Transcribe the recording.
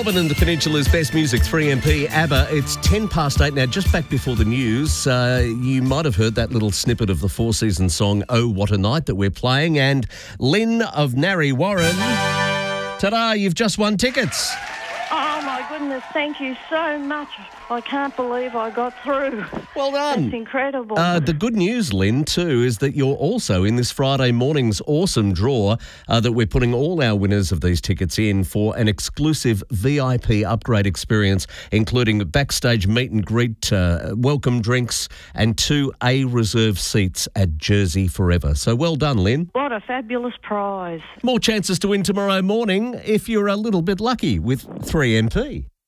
Melbourne and the Peninsula's best music, 3MP, ABBA. It's 10 past 8 now, just back before the news. You might have heard that little snippet of the Four Seasons song, Oh, What a Night, that we're playing. And Lynn of Narre Warren, ta-da, you've just won tickets. Oh, my goodness, thank you so much. I can't believe I got through. Well done. That's incredible. The good news, Lynn, too, is that you're also in this Friday morning's awesome draw that we're putting all our winners of these tickets in for an exclusive VIP upgrade experience, including backstage meet and greet, welcome drinks and 2 A-reserve seats at Jersey Forever. So well done, Lynn. What a fabulous prize. More chances to win tomorrow morning if you're a little bit lucky with 3MP.